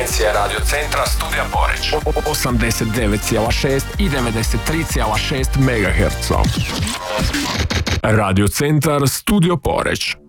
frekvencije Radio Centra Studija Poreć. 89,6 i 93,6 MHz. Radio Centar Studio Poreć.